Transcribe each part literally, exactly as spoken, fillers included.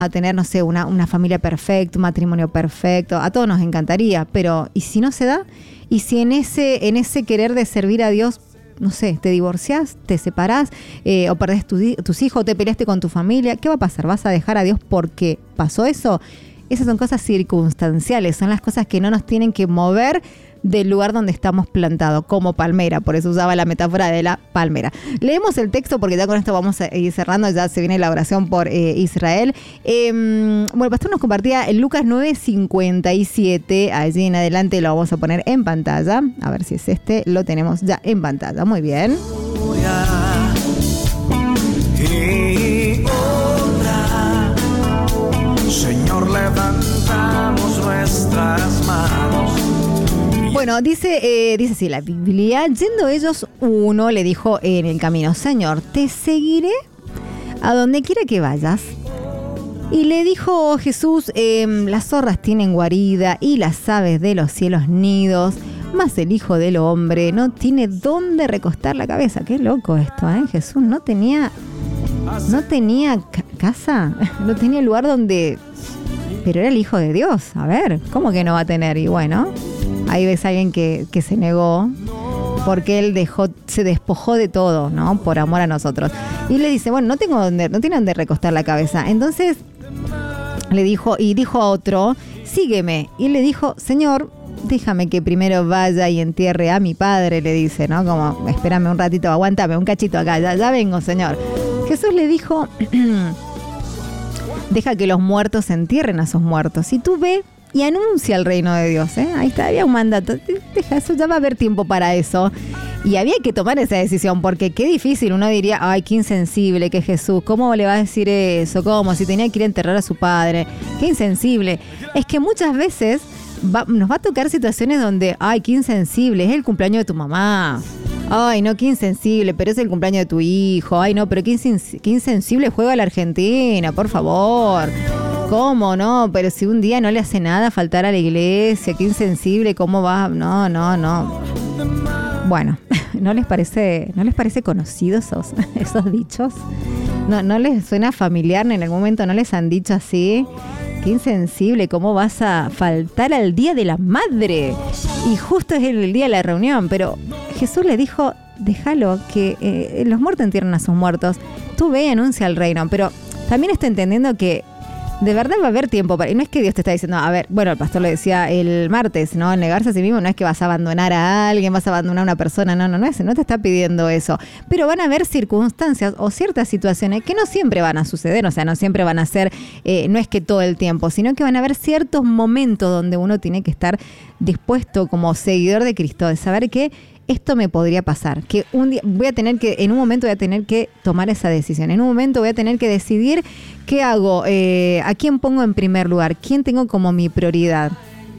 a tener, no sé, una, una familia perfecta, un matrimonio perfecto. A todos nos encantaría, pero ¿y si no se da? ¿Y si en ese, en ese querer de servir a Dios, no sé, te divorciás, te separás, eh, o perdés tu, tus hijos, o te peleaste con tu familia? ¿Qué va a pasar? ¿Vas a dejar a Dios porque pasó eso? Esas son cosas circunstanciales, son las cosas que no nos tienen que mover del lugar donde estamos plantados, como palmera. Por eso usaba la metáfora de la palmera. Leemos el texto porque ya con esto vamos a ir cerrando, ya se viene la oración por eh, Israel. Eh, bueno, el pastor nos compartía en Lucas nueve cincuenta y siete, allí en adelante lo vamos a poner en pantalla, a ver si es este, lo tenemos ya en pantalla, muy bien. Y honra, Señor, levantamos nuestras manos. Bueno, dice, eh, dice así la Biblia: yendo ellos, uno le dijo en el camino: Señor, te seguiré a donde quiera que vayas. Y le dijo Jesús: eh, las zorras tienen guarida y las aves de los cielos nidos, mas el Hijo del Hombre no tiene dónde recostar la cabeza. Qué loco esto, ¿eh? Jesús no tenía, no tenía ca- casa, no tenía lugar donde... Pero era el Hijo de Dios. A ver, ¿cómo que no va a tener? Y bueno, ahí ves a alguien que, que se negó porque él dejó, se despojó de todo, ¿no? Por amor a nosotros. Y le dice, bueno, no tengo donde, no tiene donde recostar la cabeza. Entonces le dijo, y dijo a otro, sígueme. Y él le dijo, Señor, déjame que primero vaya y entierre a mi padre, le dice, ¿no? Como, espérame un ratito, aguántame un cachito acá, ya, ya vengo, Señor. Jesús le dijo, deja que los muertos entierren a sus muertos. Y tú ve y anuncia el reino de Dios, ¿eh? Ahí está, había un mandato. Deja eso, ya va a haber tiempo para eso. Y había que tomar esa decisión, porque qué difícil. Uno diría, ay, qué insensible que Jesús. ¿Cómo le va a decir eso? ¿Cómo? Si tenía que ir a enterrar a su padre. Qué insensible. Es que muchas veces va, nos va a tocar situaciones donde, ay, qué insensible, es el cumpleaños de tu mamá. Ay, no, qué insensible, pero es el cumpleaños de tu hijo. Ay, no, pero qué, insens- qué insensible juega la Argentina, por favor. ¿Cómo no? Pero si un día no le hace nada faltar a la iglesia, qué insensible, ¿cómo va? No, no, no. Bueno, ¿no les parece, no les parece conocido esos, esos dichos? ¿No, no les suena familiar? ¿En algún momento no les han dicho así? Qué insensible, ¿cómo vas a faltar al Día de la Madre? Y justo es el día de la reunión, pero Jesús le dijo, déjalo, que eh, los muertos entierran a sus muertos. Tú ve y anuncia el reino, pero también está entendiendo que de verdad va a haber tiempo para... Y no es que Dios te está diciendo, a ver, bueno, el pastor lo decía el martes, ¿no? Negarse a sí mismo no es que vas a abandonar a alguien, vas a abandonar a una persona, no, no, no es, no te está pidiendo eso. Pero van a haber circunstancias o ciertas situaciones que no siempre van a suceder, o sea, no siempre van a ser, eh, no es que todo el tiempo, sino que van a haber ciertos momentos donde uno tiene que estar dispuesto como seguidor de Cristo, de saber que esto me podría pasar, que un día voy a tener que, en un momento voy a tener que tomar esa decisión, en un momento voy a tener que decidir qué hago, eh, a quién pongo en primer lugar, quién tengo como mi prioridad,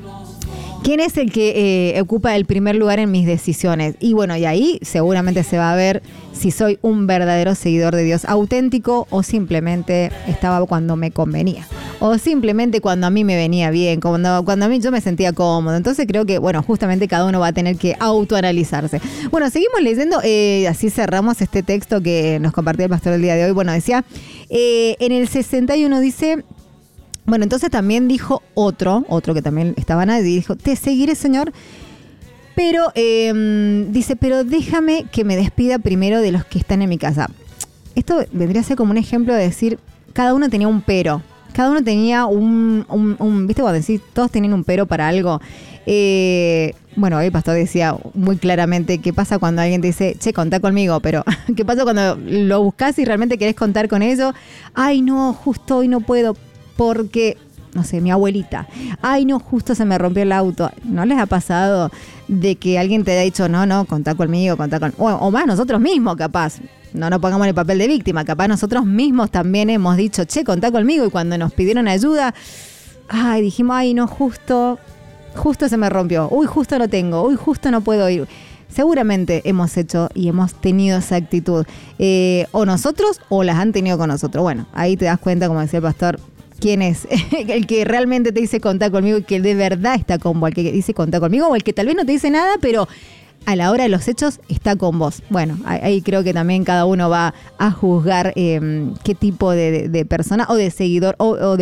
quién es el que eh, ocupa el primer lugar en mis decisiones. Y bueno, y ahí seguramente se va a ver si soy un verdadero seguidor de Dios, auténtico, o simplemente estaba cuando me convenía, o simplemente cuando a mí me venía bien, cuando, cuando a mí yo me sentía cómodo. Entonces creo que, bueno, justamente cada uno va a tener que autoanalizarse. Bueno, seguimos leyendo, eh, así cerramos este texto que nos compartió el pastor el día de hoy. Bueno, decía, eh, en el sesenta y uno dice... Bueno, entonces también dijo otro, otro que también estaban ahí, dijo, te seguiré, Señor, pero eh, dice, pero déjame que me despida primero de los que están en mi casa. Esto vendría a ser como un ejemplo de decir, cada uno tenía un pero, cada uno tenía un, un, un ¿viste cuando decís, todos tenían un pero para algo? Eh, bueno, el pastor decía muy claramente, ¿qué pasa cuando alguien te dice, che, contá conmigo? Pero, ¿qué pasa cuando lo buscás y realmente querés contar con ellos? Ay, no, justo hoy no puedo. Porque, no sé, mi abuelita, ay no, justo se me rompió el auto. ¿No les ha pasado de que alguien te haya dicho, no, no, contá conmigo, contá con... O, o más nosotros mismos, capaz, no nos pongamos en el papel de víctima, capaz nosotros mismos también hemos dicho, che, contá conmigo, y cuando nos pidieron ayuda, ay, dijimos, ay no, justo, justo se me rompió, uy, justo no tengo, uy, justo no puedo ir. Seguramente hemos hecho y hemos tenido esa actitud, eh, o nosotros o las han tenido con nosotros. Bueno, ahí te das cuenta, como decía el pastor, quién es el que realmente te dice contá conmigo y que de verdad está con vos, el que dice contá conmigo, o el que tal vez no te dice nada, pero a la hora de los hechos está con vos. Bueno, ahí creo que también cada uno va a juzgar eh, qué tipo de, de, de persona o de seguidor o, o de